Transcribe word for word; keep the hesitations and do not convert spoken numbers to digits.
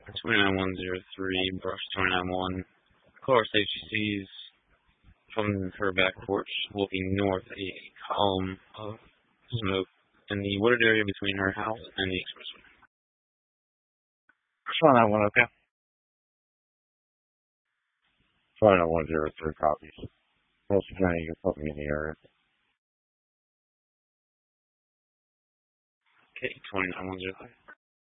twenty-nine one zero three, brush twenty-nine one. Car says she sees from her back porch looking north a column of smoke in the wooded area between her house and the expressway. twenty-nine one, okay. twenty-nine one zero three copies. Wilson County, you can put me in the area. Okay, twenty-nine one zero three.